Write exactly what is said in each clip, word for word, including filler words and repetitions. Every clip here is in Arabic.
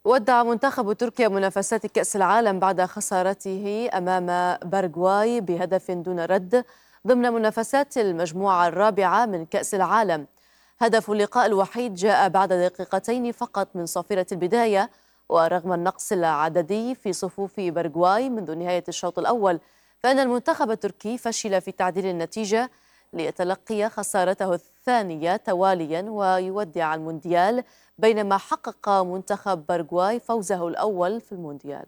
ودع منتخب تركيا منافسات كأس العالم بعد خسارته أمام باراغواي بهدف دون رد ضمن منافسات المجموعة الرابعة من كأس العالم. هدف اللقاء الوحيد جاء بعد دقيقتين فقط من صافرة البداية، ورغم النقص العددي في صفوف باراغواي منذ نهاية الشوط الأول، فإن المنتخب التركي فشل في تعديل النتيجة ليتلقي خسارته الثانية تواليا ويودع المونديال، بينما حقق منتخب باراغواي فوزه الأول في المونديال.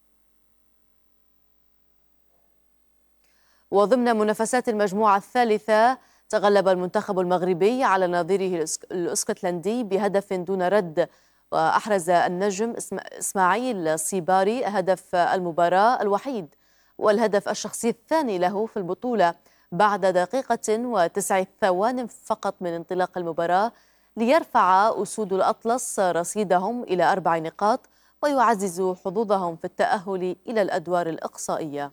وضمن منافسات المجموعة الثالثة تغلب المنتخب المغربي على نظيره الاسكتلندي بهدف دون رد، وأحرز النجم إسماعيل صيباري هدف المباراة الوحيد والهدف الشخصي الثاني له في البطولة بعد دقيقة وتسع ثوان فقط من انطلاق المباراة، ليرفع أسود الأطلس رصيدهم إلى أربع نقاط ويعزز حظوظهم في التأهل إلى الأدوار الإقصائية.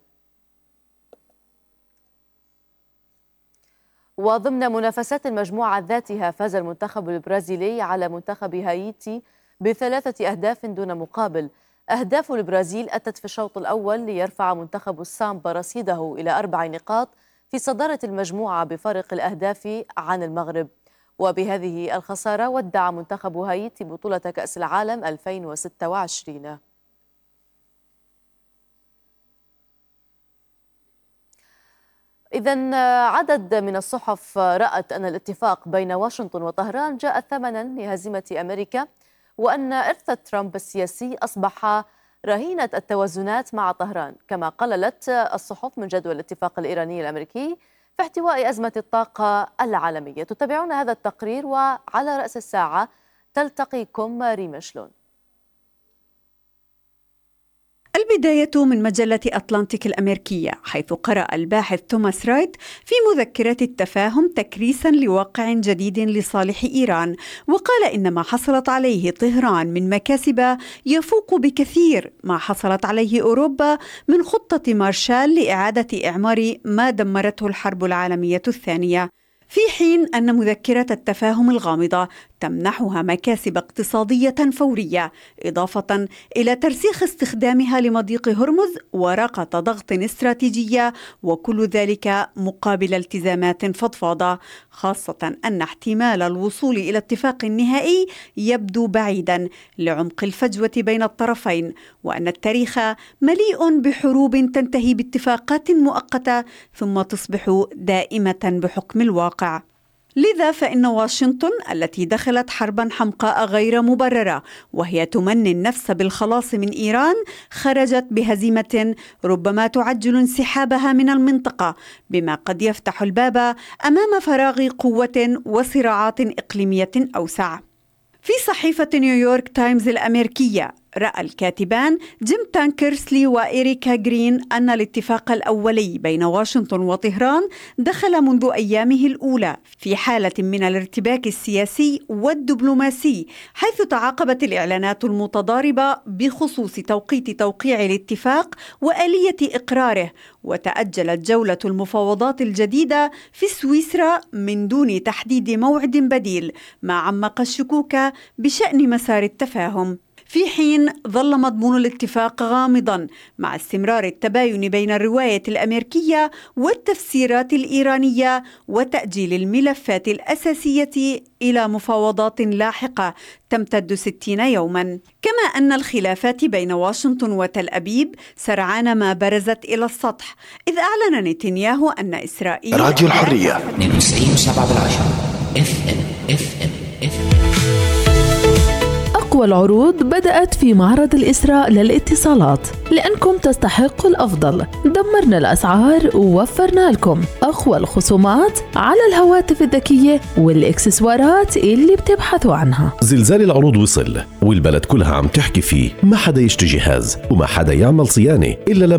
وضمن منافسات المجموعة ذاتها فاز المنتخب البرازيلي على منتخب هايتي بثلاثة أهداف دون مقابل. أهداف البرازيل أتت في الشوط الأول ليرفع منتخب السامبا رصيده إلى أربع نقاط في صدارة المجموعة بفارق الأهداف عن المغرب. وبهذه الخسارة ودع منتخب هايتي بطولة كأس العالم ألفين وستة وعشرين. إذن عدد من الصحف رأت أن الاتفاق بين واشنطن وطهران جاء ثمنا لهزيمة أمريكا، وأن إرث ترامب السياسي أصبح رهينة التوازنات مع طهران، كما قللت الصحف من جدوى الاتفاق الإيراني الأمريكي في احتواء أزمة الطاقة العالمية. تتابعون هذا التقرير، وعلى رأس الساعة تلتقيكم ريما شلون. البداية من مجلة أطلانتيك الأمريكية، حيث قرأ الباحث توماس رايت في مذكرة التفاهم تكريسا لواقع جديد لصالح إيران، وقال إن ما حصلت عليه طهران من مكاسب يفوق بكثير ما حصلت عليه أوروبا من خطة مارشال لإعادة إعمار ما دمرته الحرب العالمية الثانية، في حين أن مذكرة التفاهم الغامضة تمنحها مكاسب اقتصادية فورية، إضافة إلى ترسيخ استخدامها لمضيق هرمز ورقة ضغط استراتيجية، وكل ذلك مقابل التزامات فضفاضة، خاصة أن احتمال الوصول إلى اتفاق نهائي يبدو بعيدا لعمق الفجوة بين الطرفين، وأن التاريخ مليء بحروب تنتهي باتفاقات مؤقتة ثم تصبح دائمة بحكم الواقع. لذا فإن واشنطن التي دخلت حربا حمقاء غير مبررة وهي تمني النفس بالخلاص من إيران خرجت بهزيمة ربما تعجل انسحابها من المنطقة، بما قد يفتح الباب أمام فراغ قوة وصراعات إقليمية أوسع. في صحيفة نيويورك تايمز الأمريكية رأى الكاتبان جيم تانكرسلي وإيريكا جرين أن الاتفاق الأولي بين واشنطن وطهران دخل منذ أيامه الأولى في حالة من الارتباك السياسي والدبلوماسي، حيث تعاقبت الإعلانات المتضاربة بخصوص توقيت توقيع الاتفاق وآلية إقراره، وتأجلت جولة المفاوضات الجديدة في سويسرا من دون تحديد موعد بديل، ما عمق الشكوك بشأن مسار التفاهم، في حين ظل مضمون الاتفاق غامضاً مع استمرار التباين بين الرواية الأمريكية والتفسيرات الإيرانية وتأجيل الملفات الأساسية إلى مفاوضات لاحقة تمتد ستين يوماً. كما أن الخلافات بين واشنطن وتل أبيب سرعان ما برزت إلى السطح، إذ أعلن نتنياهو أن إسرائيل راديو الحرية اثنين وتسعين وسبعة بالعشرة اف ام اف ام اف ام. والعروض بدأت في معرض الإسراء للاتصالات، لأنكم تستحقوا الأفضل. دمرنا الأسعار ووفرنا لكم أقوى الخصومات على الهواتف الذكية والإكسسوارات اللي بتبحثوا عنها. زلزال العروض وصل والبلد كلها عم تحكي فيه، ما حدا يشتري جهاز وما حدا يعمل صيانة إلا لما